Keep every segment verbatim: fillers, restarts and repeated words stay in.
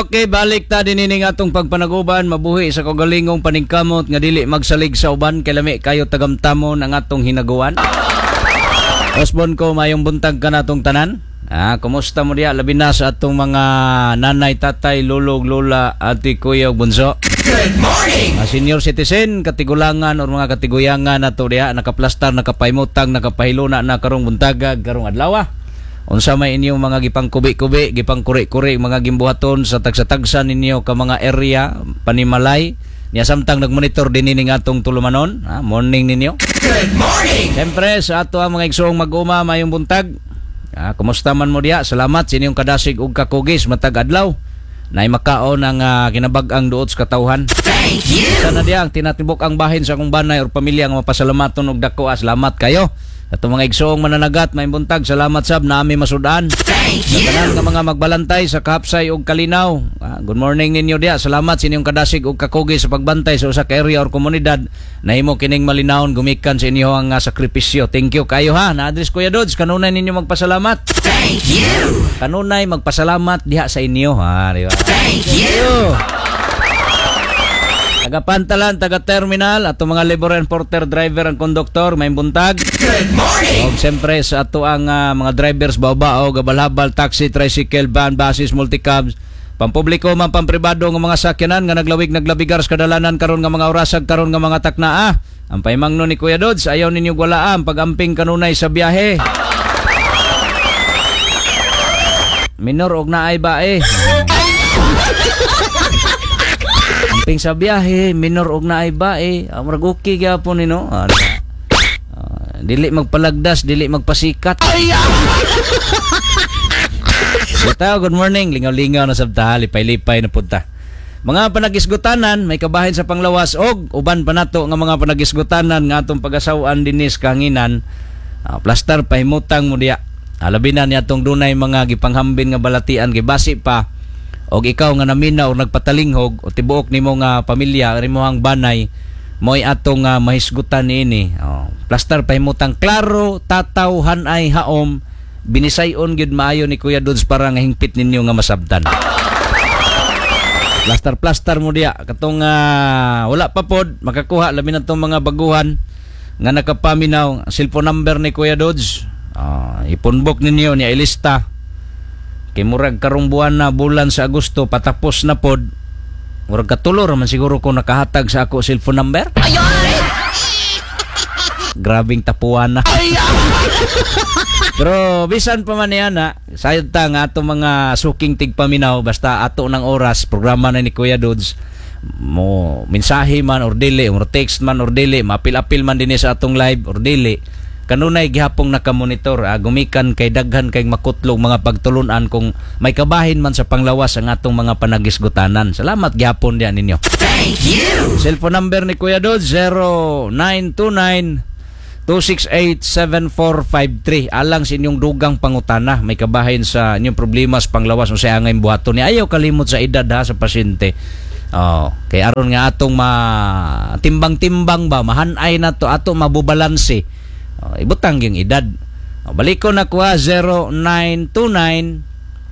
Okay, balik ta din ini nga atong pagpanaguban, mabuhi sa kagalingong paningkamot nga dili magsalig sa uban kay lami kayo tagamtamon ang atong hinaguan. Osbon ko, mayong buntag ka natong tanan. Ah, kumusta mo diya labi na sa atong mga nanay, tatay, lulog, lola, ati, kuya, bunso? Good morning. Uh, senior citizen, katigulangan or mga katiguyangan nato diya nakaplastar, nakapaymutang, nakapahiluna na karong buntagag, karong adlaw. Unsa may inyong mga gipang kubi-kubi, gipang kuri-kuri, mga gimbuhaton sa tagsa-tagsa ninyo ka mga area, panimalay, niya samtang nagmonitor din ini nga atong tulumanon. Ha? Morning ninyo. Good morning! Siyempre, sa ato ang mga igsoong mag-uma, mayong buntag. Ha? Kumusta man mo diya? Salamat sa inyong kadasig ug kakugis, matag adlaw. Naay makaon ang uh, kinabag-ang duot sa katawhan. Thank you! Sana diya, ang tinatibok ang bahin sa akong banay or pamilya ang mapasalamaton og dako. Salamat kayo. At mga igsoong mananagat, may buntag, salamat sab na ami masudaan. Thank you! Sa tanan nga mga magbalantay sa Kahapsay ug Kalinaw. Ah, good morning ninyo diya. Salamat sa inyong kadasig ug kakugi sa pagbantay sa usa ka area or komunidad na imo kining malinawon gumikan sa inyo ang uh, sakripisyo. Thank you kayo ha. Na-address Kuya Dods, kanunay ninyo magpasalamat. Thank you! Kanunay magpasalamat diha sa inyo ha. Diba? Thank you! Taga-Pantalan, taga-terminal, ato mga labor and porter, driver and conductor, may buntag. Good morning! O siyempre sa ato ang uh, mga drivers, babao, gabal-habal, taxi, tricycle, van, buses, multicabs, pampubliko man, pampribado ng mga sakyanan nga naglawig, naglabigar sa kadalanan karon nga mga orasag, karon nga mga taknaa. Ang paimangno ni Kuya Dods, ayaw ninyo walaan pag-amping kanunay sa biyahe. Minor og naay ba eh. Amping sa biyahe, minor og naay ba eh. Amrag okay gyapon ni no. Uh, dili magpalagdas, dili magpasikat. Bitaw, good morning. Lingaw-lingaw na sabta, lipay-lipay na punta. Mga panagisgutanan, may kabahin sa panglawas og uban pa nato nga mga panagisgutanan nga atong pag-asawaan dinis kahanginan. Uh, plastar pahimutang mo diya. Alabi na niya itong dunay mga gipanghambin nga balatian kay basi pa og ikaw nga namina o nagpatalinghog o tibuok nimo nga pamilya nimo ang banay mo'y atong uh, mahisgutan niini. Oh, plastar pahimutang klaro, tataw, hanay, haom, binisayon gyud maayo ni Kuya Dods para nga hingpit ninyo nga masabtan. Plastar plastar mo diya katong uh, wala pa pod makakuha labi na tong mga baguhan nga nakapaminaw cellphone number ni Kuya Dods. Uh, ipunbok ninyo ni ilista kay murag karong buwan na bulan sa Agosto patapos na pod murag katulo raman siguro kung nakahatag sa ako cellphone number. Grabing tapuan na. Pero bisan pa man yan ha, sayad ta nga ato mga suking tigpaminaw basta ato ng oras programa na ni Kuya Dods mo mensahe man or dili or text man or dili mapil-apil man din sa atong live or dili kanunay gihapong nakamonitor, ah, gumikan kay daghan kay makutlog mga pagtulunan kung may kabahin man sa panglawas ang atong mga panagisgutanan. Salamat gihapon diyan ninyo. Thank you! Cellphone number ni Kuya Dods zero nine two nine two six eight seven four five three. Alang sa inyong dugang pangutana, may kabahin sa inyong problema sa panglawas o sa angay buhaton ni ayaw kalimot sa edad ha sa pasyente. Oh, kay aron nga atong ma timbang-timbang ba, mahanay na to ato mabubalanse. Oh, ibutang yung edad. Oh, balik ko na kuha zero nine two nine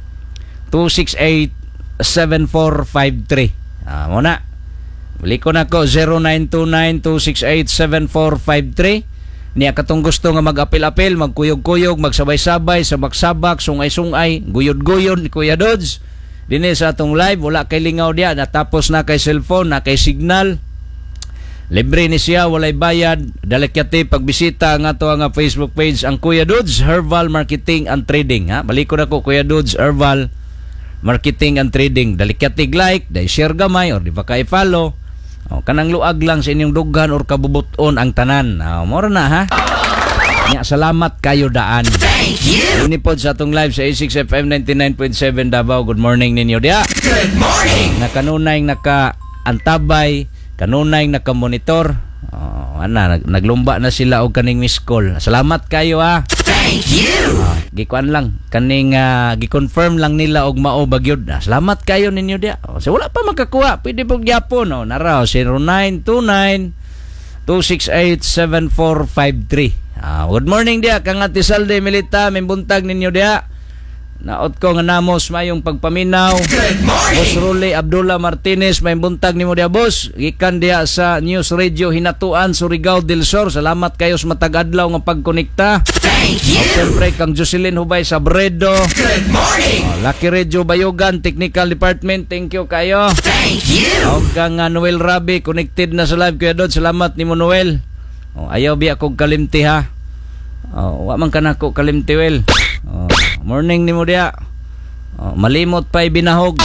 two six eight seven four five three. Ah, muna. Balik ko na ko zero nine two nine two six eight seven four five three. Niya katong gusto nga mag-apil-apil, magkuyog-kuyog, magsabay-sabay, sabak-sabak, sungay-sungay, guyod-guyod ni Kuya Dods. Dini sa atong live, wala kay lingaw diya, natapos na kay cellphone, na kay signal. Libre ni siya, walay bayad. Dalikyati pagbisita nga to nga Facebook page ang Kuya Dods Herbal Marketing and Trading. Ha? Balik ko na ko Kuya Dods Herbal Marketing and Trading. Dalikyati like, dahil share gamay or di ba kay follow. O, kanang luag lang sa inyong dughan or kabubuton ang tanan. O, mora na ha. Nya, salamat kayo daan. Thank you. Unipod sa atong live sa A six F M ninety-nine point seven Davao. Good morning ninyo dia. Good morning. Nakanunay naka-antabay, kanunay nakamonitor. Oh, ana nag naglumba na sila og kaning miss call. Salamat kayo ha. Thank you. Oh, gikuan lang kaning uh, gi-confirm lang nila og mao bagyod. Ah, salamat kayo ninyo dia. Oh, so wala pa makakuha, pwede pog gyapon oh. Nara zero nine two nine two six eight seven four five three. Ah, good morning dia kang Ate Salde Milita, may buntag ninyo dia. Naot ko nga namos mayong pagpaminaw. Boss Ruli Abdullah Martinez, may buntag nimo dia boss. Gikan diha sa News Radio Hinatuan, Surigao del Sur. Salamat kayo sa matag adlaw nga pagkonekta. Thank you. O, siyempre kang Jocelyn Hubay Sabredo. Good morning. O, Lucky Radio Bayugan Technical Department, thank you kayo. Thank you. O kang uh, Noel Rabi connected na sa live kuya Dod. Salamat nimo Noel. O, ayaw biya kog kalimti ha. O, wa man kanako kalimti wel. O, morning nimo dia. Oh, malimot pa'y binahog.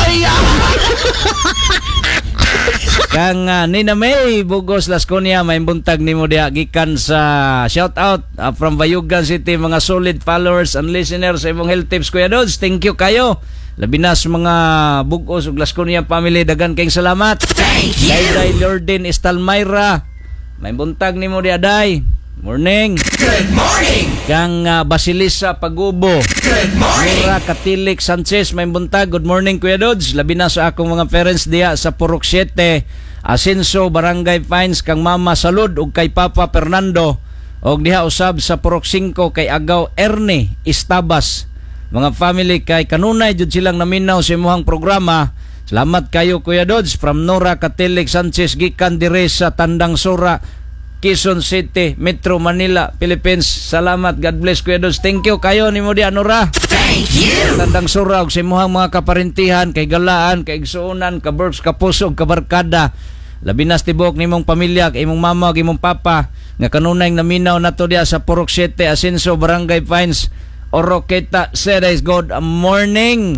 Kang uh, Nina May Bugos Lasconia, may buntag nimo dia gikan sa shout out uh, from Bayugan City, mga solid followers and listeners sa imong health tips kuya Dods. Thank you kayo. Labi na sa mga Bugos ug Lasconia family, dagan kayong salamat. Thank you. Day Lordin Estalmayra, may buntag nimo dia day. Morning. Good morning. Kang uh, Basilisa Pagubo. Good morning. Mura Katilik Sanchez, may buntag. Good morning Kuya Dods. Labi na sa akong mga parents diya sa Purok siete, Asenso, Barangay Pines, kang Mama Salud ug kay Papa Fernando. Og diha usab sa Purok cinco kay Agaw Ernie Istabas. Mga family kay kanunay jud silang naminaw sa imuhang programa. Salamat kayo Kuya Dods. From Nora Katilik Sanchez gikan dire sa Tandang Sora, Quezon City, Metro Manila, Philippines. Salamat, God bless Kuya Dods. Thank you kayo ni mo di Anora. Thank you. Tandang Surag sa imuhang mga kaparintihan, kay Galaan, kay Igsuunan, kaberks, kapusog, kabarkada. Labi na tibok ni mong pamilya, kay imong mama, kay imong papa, nga kanunay naminaw na to diya sa Purok siete, Asenso, Barangay Pines, Oroqueta, Sedes. Good morning.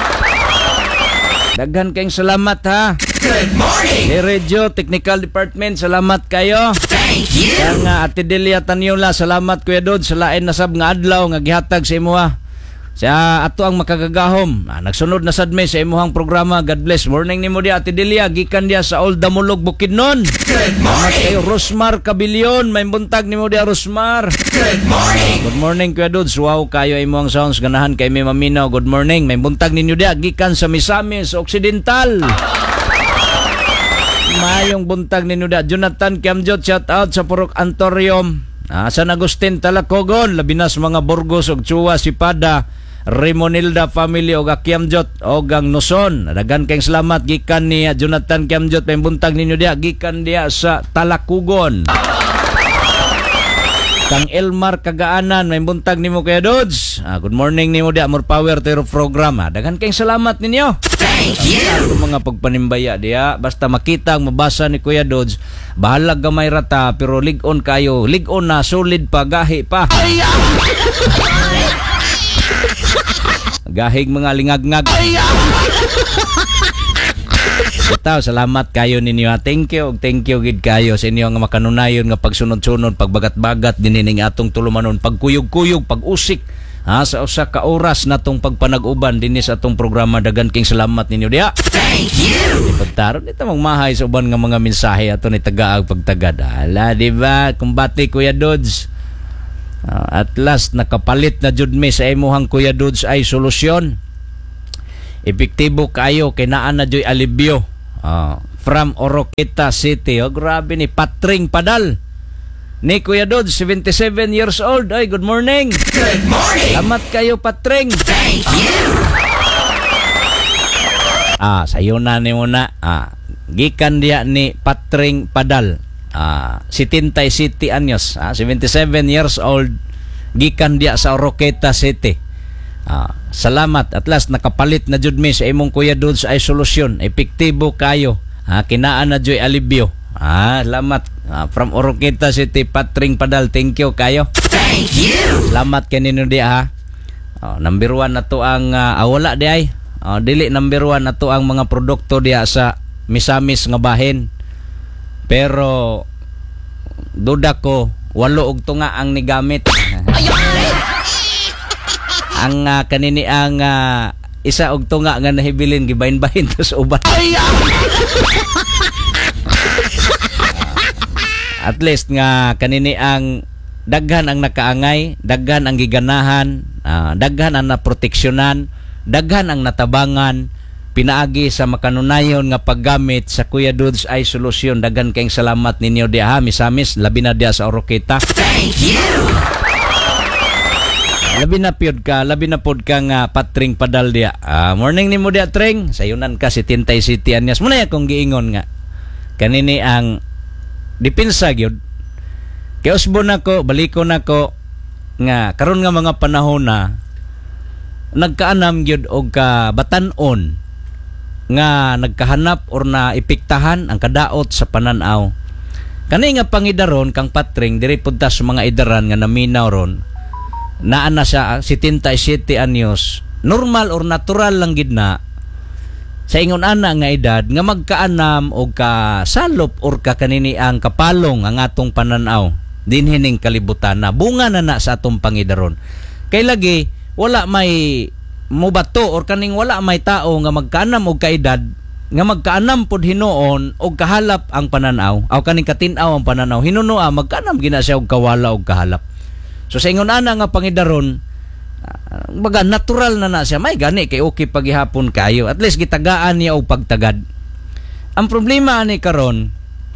Daghan kayong salamat ha. Good morning. Hey, Radio Technical Department, salamat kayo. Thank you. Kang uh, Ate Delia Tanyola, salamat Kuya Dod sa lain na sab nga adlaw nga gihatag sa imuha. Sa ato ang makagagahom. Ah, nagsunod na sad me sa imuhang programa. God bless. Morning nimo di Ate Delia, gikan dia sa Old Damulog Bukidnon. Good morning. Salamat kayo Rosmar Kabilion, may buntag nimo dia Rosmar. Good morning. Uh, good morning Kuya Dod. Wow kayo imuhang sounds, ganahan kay may maminaw. Good morning. May buntag ninyo dia gikan sa Misamis Occidental. Mayong buntag ninyo da Jonathan Kiamjot, shout out sa Purok Antorium, ah, San Agustin Talacogon, labinas mga Burgos og Chua Sipada, Remonilda family og Kiamjot og ang Nuson. Dagan kayong salamat gikan ni Jonathan Kiamjot. May buntag ninyo dia gikan dia sa Talacogon. Kang Elmar Kagaanan, may buntag nimo Kuya Dods. Ah, good morning nimo dia more power to program. Ah, dagan kayong salamat ninyo. Thank you. Ang mga pagpanimbaya diya, basta makita ang mabasa ni Kuya Dods, bahala gamay rata pero lig-on kayo. Lig-on na, solid pa, gahi pa. Gahig mga lingag-ngag. Ito, salamat kayo ninyo. Thank you, thank you gid kayo sa inyo nga makanunayon nga pagsunod-sunod, pagbagat-bagat dinining atong tulumanon, pagkuyog-kuyog, pag-usik. Ha, sa usa ka oras natong pagpanag-uban dinis atong programa. Dagan king salamat ninyo diha. Thank you. Ipagtaron nito magmahay sa uban nga mga mensahe ato ni tagaag pagtagad. Ala, di ba? Kumbati Kuya Dods. Uh, at last nakapalit na jud mi sa imuhang Kuya Dods ay solusyon. Epektibo kayo kay naa na joy alibyo. Uh, from Oroqueta City. Oh, grabe ni Patring Padal. Ni Kuya Dods, seventy-seven years old. Ay, good morning. Good morning. Salamat kayo, Patring. Thank you. Ah, sayo na ni muna. Ah, gikan dia ni Patring Padal. Ah, seventy anyos. Ah, seventy-seven years old. Gikan dia sa Oroqueta City. Ah, salamat. At last nakapalit na jud mi sa imong Kuya Dods ay solusyon. Epektibo kayo. Ah, kinaan na joy alibyo. Ah, salamat. Ah, from Oroqueta City, Patring Padal, thank you kayo. Thank you. Salamat kanino di ha. Oh, number one na to ang uh, awala di ay. Oh, dili number one na to ang mga produkto diya sa Misamis nga bahin. Pero duda ko walo og tunga ang nigamit. Ang uh, kanini ang uh, isa og tunga nga nahibilin gibahin-bahin to sa uban. At least nga kanini ang daghan ang nakaangay, daghan ang giganahan, uh, daghan ang naproteksyonan, daghan ang natabangan, pinaagi sa makanunayon nga paggamit sa Kuya Dods ay solusyon. Daghan kayong salamat ninyo diha, Misamis, labi na diha sa Oroqueta. Thank you. labi na pyod ka, labi na pod ka nga patring padal dia. Ah, morning nimo dia tring, sayunan ka si Tintay City anyas. Muna akong giingon nga. Kanini ang depensa gyud. Kay usbo nako, baliko nako nga karon nga mga panahon na nagkaanam gyud og ka batan-on nga nagkahanap or na ipiktahan ang kadaot sa pananaw. Kani nga pangidaron kang patring diri pudta sa mga idaran nga naminaw ron. Naa na siya seventy-seven anyos. Normal or natural lang gid na sa ingon ana nga edad nga magkaanam og ka salop or ka kanini ang kapalong ang atong pananaw dinhining kalibutan na bunga na na sa atong pangidaron. Kay lagi wala may mubato or kaning wala may tao nga magkaanam og kaedad nga magkaanam pod hinuon og kahalap ang pananaw aw kaning katin-aw ang pananaw hinunoa magkaanam gina siya og kawala og kahalap. So sa ingon ana nga pangidaron uh, baga natural na na siya may gani kay okay pagihapon kayo at least gitagaan niya og pagtagad. Ang problema ani karon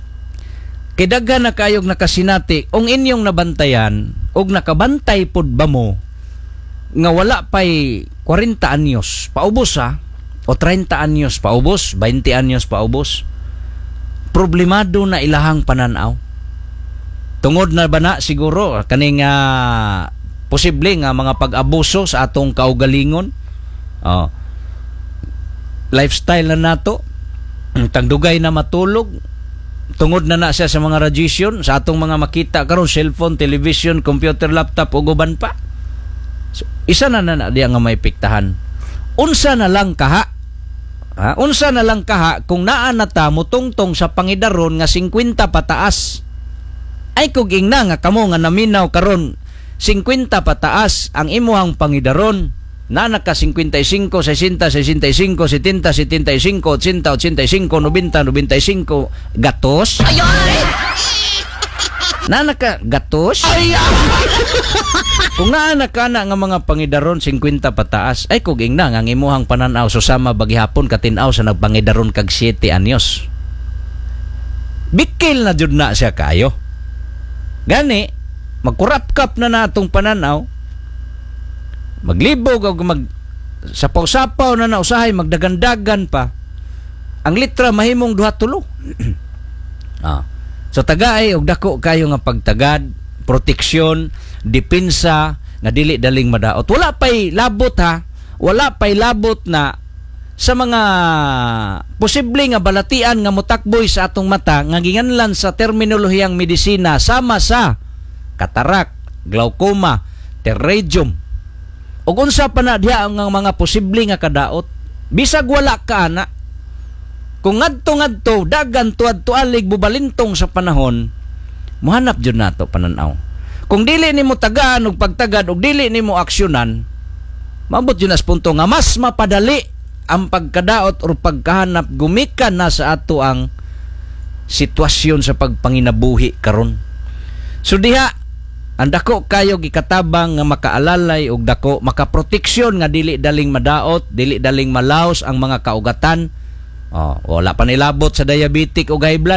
kay daghan na kayog nakasinati ong inyong nabantayan og nakabantay pod ba mo nga wala pay forty anyos paubos ha o thirty anyos paubos, twenty anyos paubos. Problemado na ilahang pananaw. Tungod na ba na siguro kaning uh, posible nga mga pag-abuso sa atong kaugalingon. Oh. Lifestyle na nato. Tagdugay na matulog. Tungod na na siya sa mga radiation sa atong mga makita karon cellphone, television, computer, laptop ug uban pa. So, isa na na, na diya nga may piktahan. Unsa na lang kaha? Ha? Unsa na lang kaha kung naa na ta mutungtong sa pangidaron nga fifty pataas. Ay kung ingna nga kamo nga naminaw karon fifty pataas ang imuhang pangidaron na naka fifty-five, sixty, sixty-five, seventy, seventy-five, eighty, eighty-five, ninety, ninety-five gatos. Na naka gatos. Kung naa na kana nga mga pangidaron fifty pataas ay kung ingna nga ang imuhang pananaw susama bagihapon katin-aw sa nagpangidaron kag seven anyos. Bikil na jud na siya kayo. Gani magkurap-kap na natong pananaw. Maglibog o mag sapaw-sapaw na na usahay magdagandagan pa. Ang litra mahimong duha tulo. ah. So tagaay og dako kayo nga pagtagad, proteksyon, depensa nga dili daling madaot. Wala pay labot ha. Wala pay labot na sa mga posible nga balatian nga mutakboy sa atong mata nga ginganlan sa terminolohiyang medisina sama sa katarak, glaucoma, pterygium. Ug unsa pa na diha ang mga posible nga kadaot bisag wala ka na kung ngadto-ngadto dagan tuad-tualig bubalintong sa panahon muhanap jud nato pananaw. Kung dili nimo tagaan og pagtagad og dili nimo aksyonan maabot jud nas punto nga mas mapadali ang pagkadaot o pagkahanap gumikan na sa ato ang sitwasyon sa pagpanginabuhi karon. So diha ang dako kayo gikatabang nga makaalalay og dako makaproteksyon nga dili daling madaot, dili daling malaos ang mga kaugatan. Oh, wala pa nilabot sa diabetic o high blood.